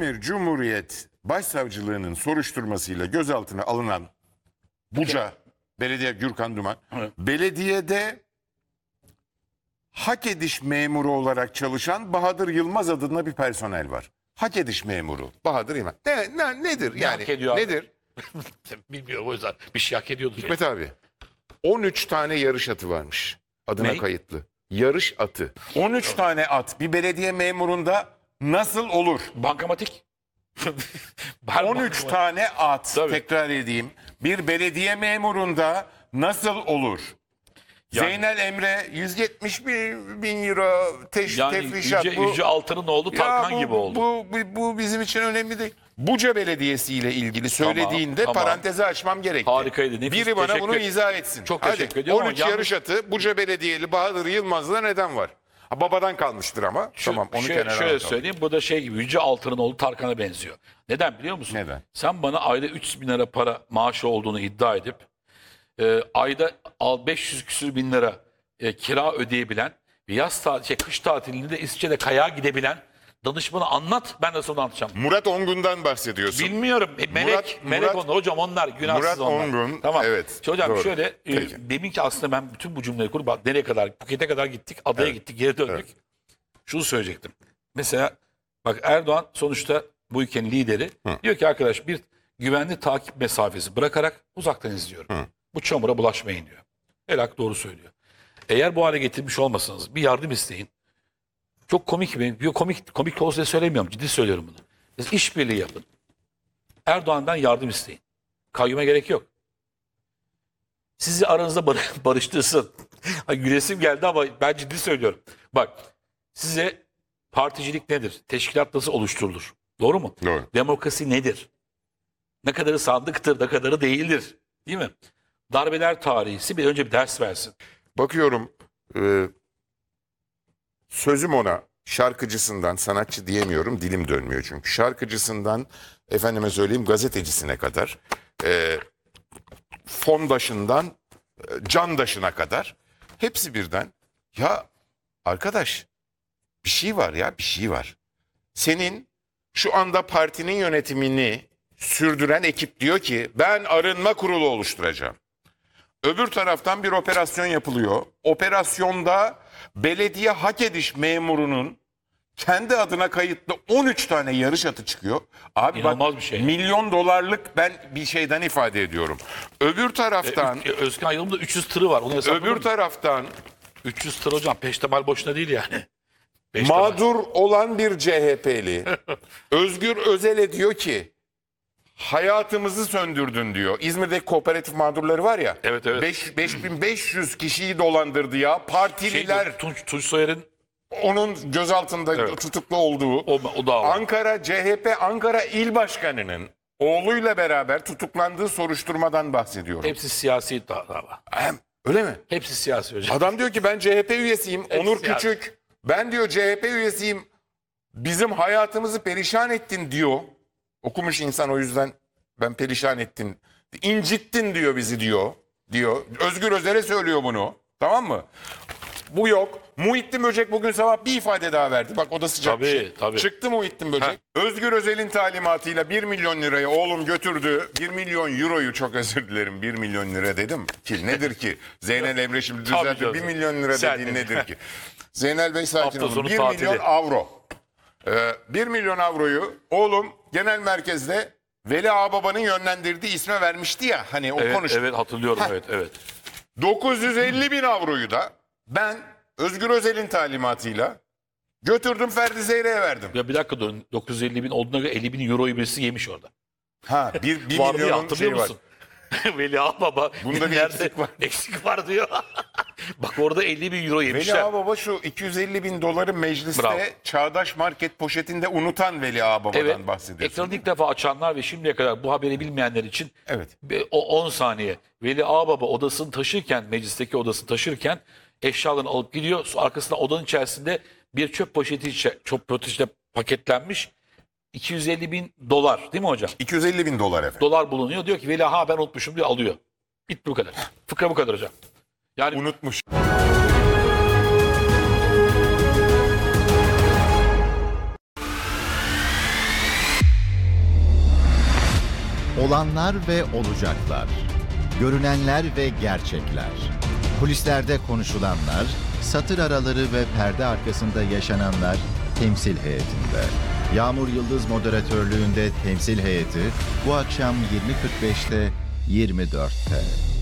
İzmir Cumhuriyet Başsavcılığı'nın soruşturmasıyla gözaltına alınan Buca Belediye Gürkan Duman, Evet. belediyede hak ediş memuru olarak çalışan Bahadır Yılmaz adında bir personel var. Hak ediş memuru Bahadır Yılmaz. Nedir yani? hak ediyor abi? Nedir? Bilmiyorum, o yüzden bir şey hak ediyordu. Hikmet abi 13 tane yarış atı varmış adına Ney? kayıtlı. Yarış atı. 13 tane at bir belediye memurunda nasıl olur? Bankamatik. 13 tane at, Tabii. tekrar edeyim, bir belediye memurunda nasıl olur? Yani- Zeynel Emre 171 bin euro Yani tefrişat. Yüce Altan'ın oğlu Tarkan gibi oldu. Bu bizim için önemli değil. Buca Belediyesi ile ilgili söylediğinde tamam. parantezi açmam gerekti. Harikaydı, nefis. Biri bana Teşekkür- bunu izah etsin. Çok Hadi, teşekkür ediyorum ama 13 yalnız- yarış atı Buca Belediyeli Bahadır Yılmaz'da neden var? Ha, babadan kalmıştır ama. Tamam onu kenara Şöyle alalım. söyleyeyim, bu da şey gibi, Yüce Altan'ın oğlu Tarkan'a benziyor. Neden biliyor musun? Neden? Sen bana ayda 300 bin lira para maaşı olduğunu iddia edip ayda 500 küsür bin lira kira ödeyebilen ve kış tatilinde de İsviçre'de kayağa gidebilen danışmanı anlat, ben de sana anlatacağım. Murat Ongun'dan bahsediyorsun. Bilmiyorum. Melek onlar. Hocam onlar günahsız Murat onlar. Ongun, Tamam. evet, Şimdi hocam doğru. şöyle Peki. demin ki aslında ben bütün bu cümleyi kurup bak, nereye kadar, Phuket'e kadar gittik, adaya gittik, geri döndük. Şunu söyleyecektim. Mesela bak, Erdoğan sonuçta bu ülkenin lideri. Diyor ki arkadaş, bir güvenli takip mesafesi bırakarak uzaktan izliyorum. Bu çamura bulaşmayın diyor. Helak doğru söylüyor. Eğer bu hale getirmiş olmasanız bir yardım isteyin. Çok komik bir komik olsun diye söylemiyorum. Ciddi söylüyorum bunu. Siz işbirliği yapın. Erdoğan'dan yardım isteyin. Kayyuma gerek yok. Sizi aranızda barıştırsın. Gülesim geldi ama ben ciddi söylüyorum. Bak, size particilik nedir? Teşkilat nasıl oluşturulur? Doğru mu? Doğru. Demokrasi nedir? Ne kadarı sandıktır, ne kadarı değildir. Değil mi? Darbeler tarihisi bir önce bir ders versin. Bakıyorum sözüm ona, şarkıcısından, sanatçı diyemiyorum, dilim dönmüyor çünkü. Şarkıcısından efendime söyleyeyim gazetecisine kadar, fondaşından candaşına kadar hepsi birden. Ya arkadaş, bir şey var ya, bir şey var. Senin şu anda partinin yönetimini sürdüren ekip diyor ki ben arınma kurulu oluşturacağım. Öbür taraftan bir operasyon yapılıyor. Operasyonda belediye hak ediş memurunun kendi adına kayıtlı 13 tane yarış atı çıkıyor. Abi İnanılmaz bak, bir şey. milyon dolarlık ben bir şeyden ifade ediyorum. Öbür taraftan Özkan Yılmaz'da 300 tırı var. Onu hesapladın öbür mı? taraftan 300 tır hocam. Peştemal boşuna değil yani. Peştemal. mağdur olan bir CHP'li Özgür Özel'e diyor ki hayatımızı söndürdün diyor. İzmir'deki kooperatif mağdurları var ya. Evet, evet. 5500 kişiyi dolandırdı ya. Partililer Tunç Soyer'in onun gözaltında Evet. tutuklu olduğu. o da var. Ankara CHP Ankara İl Başkanı'nın oğluyla beraber tutuklandığı soruşturmadan bahsediyorum. Hepsi siyasi dava. Öyle mi? Hepsi siyasi hocam. Adam diyor ki ben CHP üyesiyim. Onur siyasi. Küçük. Ben diyor CHP üyesiyim. Bizim hayatımızı perişan ettin diyor. Okumuş insan, o yüzden ben perişan ettin. İncittin diyor bizi diyor. Özgür Özel'e söylüyor bunu. Tamam mı? Bu yok. Muhittin Böcek bugün sabah bir ifade daha verdi. Bak o da sıcak bir Tabii, şey. tabii. Çıktı Muhittin Böcek. Özgür Özel'in talimatıyla 1 milyon lirayı oğlum götürdü. 1 milyon euroyu, çok özür dilerim, 1 milyon lira dedim ki nedir ki? Zeynel Emre şimdi Tabii düzeltti. canım. 1 milyon lira Sen dediğin de. nedir ki? Zeynel Bey sakin Hafta olun. sonu 1 tatili. milyon avro. 1 milyon avroyu oğlum genel merkezde Veli Ağababa'nın yönlendirdiği isme vermişti ya. Hani o Evet, konuştu. evet hatırlıyorum. Heh. Evet. 950 bin avroyu da ben Özgür Özel'in talimatıyla götürdüm Ferdi Zeyre'ye verdim. Ya bir dakika durun. 950 bin olduğuna göre 50 bin euroyu birisi yemiş orada. Ha bir Vardı ya, milyonun hatırlıyor şeyi var. musun? Veli Ağababa. Bunda bir yerde eksik var. Eksik var diyor. Bak orada 50 bin euro Veli yemişler. Ağababa şu 250 bin doları mecliste Bravo. Çağdaş Market poşetinde unutan Veli Ağababa'dan Evet. bahsediyorsun. Ekranı ilk defa açanlar ve şimdiye kadar bu haberi bilmeyenler için Evet. o 10 saniye. Veli Ağababa odasını taşırken, meclisteki odasını taşırken eşyalarını alıp gidiyor. Arkasında odanın içerisinde bir çöp poşetiyle paketlenmiş 250 bin dolar, değil mi hocam? 250 bin dolar efendim. Dolar bulunuyor. Diyor ki Veli ben unutmuşum diyor, alıyor. Bitti bu kadar. Fıkra bu kadar hocam. Yani Unutmuş. Olanlar ve olacaklar. Görünenler ve gerçekler. Kulislerde konuşulanlar, satır araları ve perde arkasında yaşananlar temsil heyetinde. Yağmur Yıldız moderatörlüğünde temsil heyeti bu akşam 20.45'te 24'te.